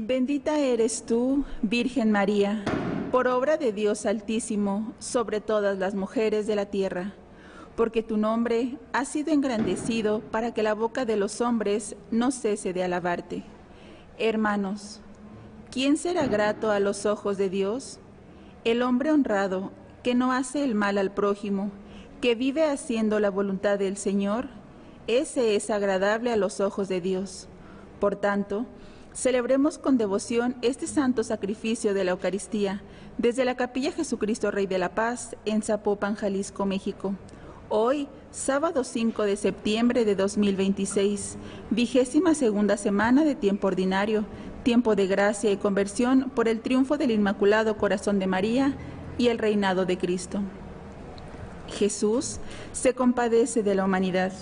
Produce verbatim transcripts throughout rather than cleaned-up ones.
Bendita eres tú, Virgen María, por obra de Dios Altísimo, sobre todas las mujeres de la tierra, porque tu nombre ha sido engrandecido para que la boca de los hombres no cese de alabarte. Hermanos, ¿quién será grato a los ojos de Dios? El hombre honrado, que no hace el mal al prójimo, que vive haciendo la voluntad del Señor, ese es agradable a los ojos de Dios. Por tanto, celebremos con devoción este santo sacrificio de la Eucaristía desde la Capilla Jesucristo Rey de la Paz en Zapopan, Jalisco, México. Hoy, sábado cinco de septiembre de dos mil veintiséis, vigésima segunda semana de tiempo ordinario, tiempo de gracia y conversión por el triunfo del Inmaculado Corazón de María y el reinado de Cristo. Jesús se compadece de la humanidad.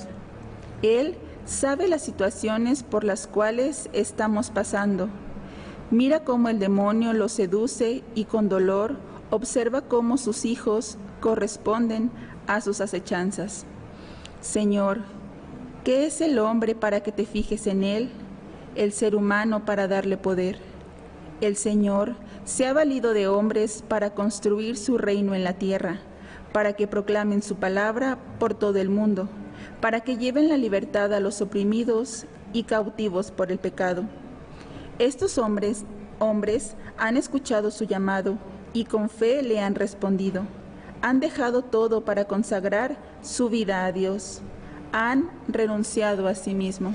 Él sabe las situaciones por las cuales estamos pasando. Mira cómo el demonio lo seduce y con dolor observa cómo sus hijos corresponden a sus acechanzas. Señor, ¿qué es el hombre para que te fijes en él? El ser humano para darle poder. El Señor se ha valido de hombres para construir su reino en la tierra, para que proclamen su palabra por todo el mundo, para que lleven la libertad a los oprimidos y cautivos por el pecado. Estos hombres, hombres han escuchado su llamado y con fe le han respondido. Han dejado todo para consagrar su vida a Dios. Han renunciado a sí mismo.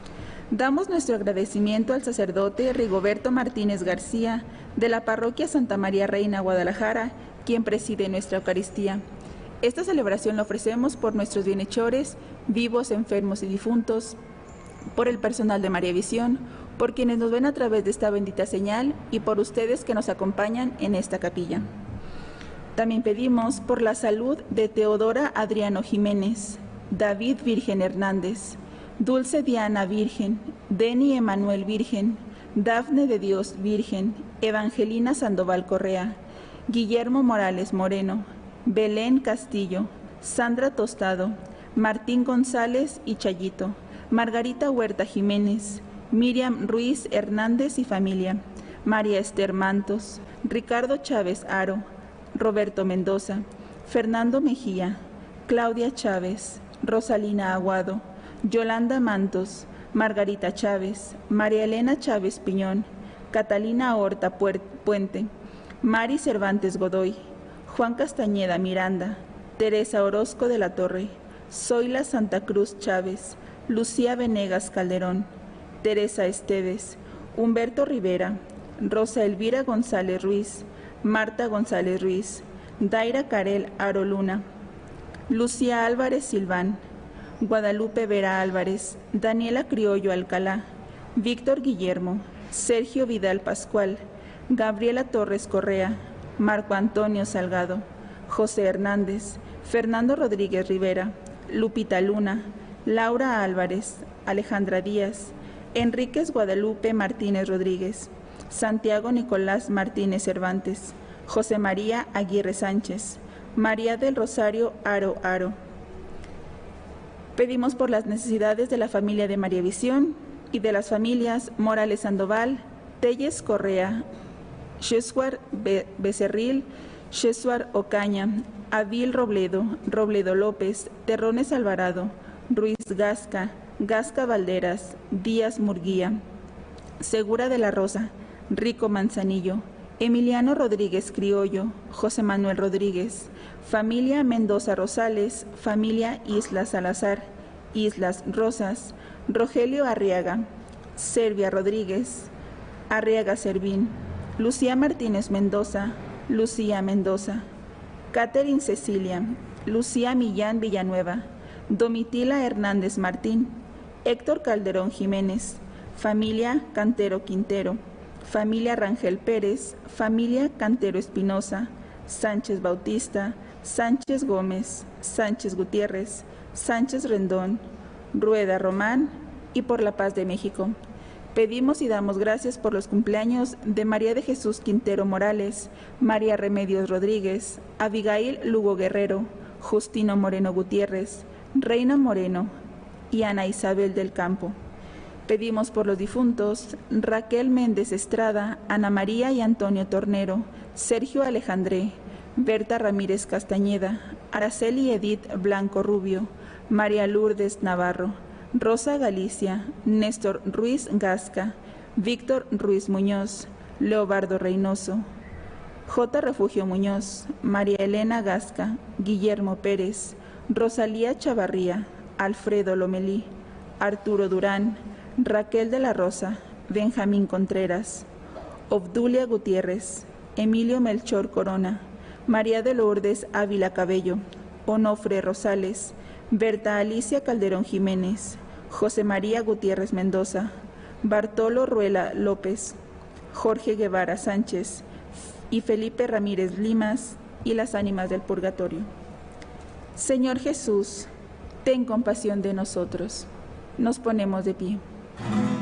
Damos nuestro agradecimiento al sacerdote Rigoberto Martínez García de la Parroquia Santa María Reina, Guadalajara, quien preside nuestra Eucaristía. Esta celebración la ofrecemos por nuestros bienhechores, vivos, enfermos y difuntos, por el personal de María Visión, por quienes nos ven a través de esta bendita señal y por ustedes que nos acompañan en esta capilla. También pedimos por la salud de Teodora Adriano Jiménez, David Virgen Hernández, Dulce Diana Virgen, Deni Emanuel Virgen, Dafne de Dios Virgen, Evangelina Sandoval Correa, Guillermo Morales Moreno, Belén Castillo, Sandra Tostado, Martín González y Chayito, Margarita Huerta Jiménez, Miriam Ruiz Hernández y familia, María Esther Mantos, Ricardo Chávez Aro, Roberto Mendoza, Fernando Mejía, Claudia Chávez, Rosalina Aguado, Yolanda Mantos, Margarita Chávez, María Elena Chávez Piñón, Catalina Horta Puente, Mari Cervantes Godoy, Juan Castañeda Miranda, Teresa Orozco de la Torre, Zoila Santa Cruz Chávez, Lucía Venegas Calderón, Teresa Esteves, Humberto Rivera, Rosa Elvira González Ruiz, Marta González Ruiz, Daira Carel Aro Luna, Lucía Álvarez Silván, Guadalupe Vera Álvarez, Daniela Criollo Alcalá, Víctor Guillermo, Sergio Vidal Pascual, Gabriela Torres Correa, Marco Antonio Salgado, José Hernández, Fernando Rodríguez Rivera, Lupita Luna, Laura Álvarez, Alejandra Díaz, Enríquez Guadalupe Martínez Rodríguez, Santiago Nicolás Martínez Cervantes, José María Aguirre Sánchez, María del Rosario Aro Aro. Pedimos por las necesidades de la familia de María Visión y de las familias Morales Sandoval, Telles Correa, Shesuar Be Becerril, Shesuar Ocaña, Avil Robledo, Robledo López, Terrones Alvarado, Ruiz Gasca, Gasca Valderas, Díaz Murguía, Segura de la Rosa, Rico Manzanillo, Emiliano Rodríguez Criollo, José Manuel Rodríguez, familia Mendoza Rosales, familia Islas Salazar, Islas Rosas, Rogelio Arriaga, Servia Rodríguez, Arriaga Servín, Lucía Martínez Mendoza, Lucía Mendoza, Catherine Cecilia, Lucía Millán Villanueva, Domitila Hernández Martín, Héctor Calderón Jiménez, familia Cantero Quintero, familia Rangel Pérez, familia Cantero Espinosa, Sánchez Bautista, Sánchez Gómez, Sánchez Gutiérrez, Sánchez Rendón, Rueda Román y por la paz de México. Pedimos y damos gracias por los cumpleaños de María de Jesús Quintero Morales, María Remedios Rodríguez, Abigail Lugo Guerrero, Justino Moreno Gutiérrez, Reina Moreno y Ana Isabel del Campo. Pedimos por los difuntos Raquel Méndez Estrada, Ana María y Antonio Tornero, Sergio Alejandré, Berta Ramírez Castañeda, Araceli Edith Blanco Rubio, María Lourdes Navarro, Rosa Galicia, Néstor Ruiz Gasca, Víctor Ruiz Muñoz, Leobardo Reynoso, J. Refugio Muñoz, María Elena Gasca, Guillermo Pérez, Rosalía Chavarría, Alfredo Lomelí, Arturo Durán, Raquel de la Rosa, Benjamín Contreras, Obdulia Gutiérrez, Emilio Melchor Corona, María de Lourdes Ávila Cabello, Onofre Rosales, Berta Alicia Calderón Jiménez, José María Gutiérrez Mendoza, Bartolo Ruela López, Jorge Guevara Sánchez y Felipe Ramírez Limas, y las ánimas del purgatorio. Señor Jesús, ten compasión de nosotros. Nos ponemos de pie.